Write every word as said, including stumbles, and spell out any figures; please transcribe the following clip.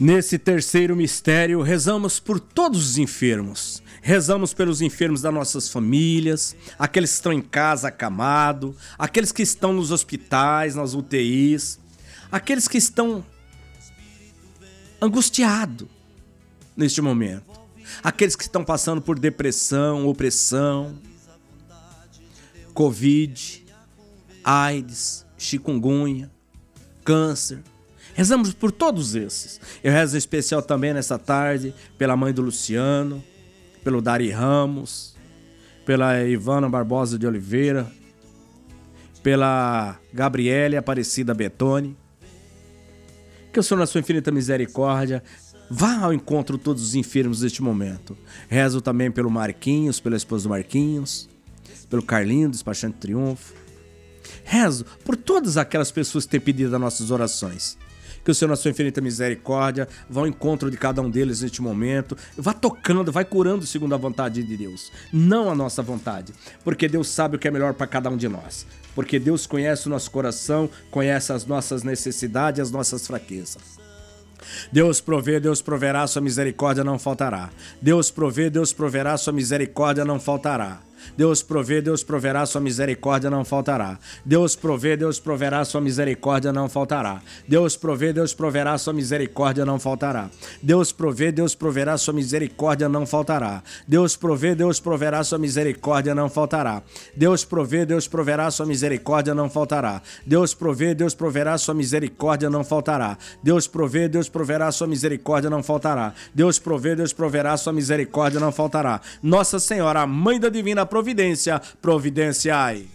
Nesse terceiro mistério, rezamos por todos os enfermos. Rezamos pelos enfermos das nossas famílias, aqueles que estão em casa acamados, aqueles que estão nos hospitais, nas U T Is, aqueles que estão angustiados neste momento, aqueles que estão passando por depressão, opressão, Covid, AIDS, chikungunya, câncer. Rezamos por todos esses. Eu rezo em especial também nessa tarde pela mãe do Luciano, pelo Dari Ramos, pela Ivana Barbosa de Oliveira, pela Gabriele Aparecida Betoni. Que o Senhor, na sua infinita misericórdia, vá ao encontro de todos os enfermos deste momento. Rezo também pelo Marquinhos, pela esposa do Marquinhos, pelo Carlinho, despachante Triunfo. Rezo por todas aquelas pessoas que têm pedido as nossas orações. Que o Senhor, na sua infinita misericórdia, vá ao encontro de cada um deles neste momento, vá tocando, vai curando segundo a vontade de Deus, não a nossa vontade, porque Deus sabe o que é melhor para cada um de nós, porque Deus conhece o nosso coração, conhece as nossas necessidades e as nossas fraquezas. Deus provê, Deus proverá, sua misericórdia não faltará. Deus provê, Deus proverá, sua misericórdia não faltará. Deus provê, Deus proverá, sua misericórdia não faltará. Deus provê, Deus proverá, sua misericórdia não faltará. Deus provê, Deus proverá, sua misericórdia não faltará. Deus provê, Deus proverá, sua misericórdia não faltará. Deus provê, Deus proverá, sua misericórdia não faltará. Deus provê, Deus proverá, sua misericórdia não faltará. Deus provê, Deus proverá, sua misericórdia não faltará. Deus provê, Deus proverá, sua misericórdia não faltará. Deus provê, Deus proverá, sua misericórdia não faltará. Nossa Senhora, Mãe da Divina Providência, providenciai.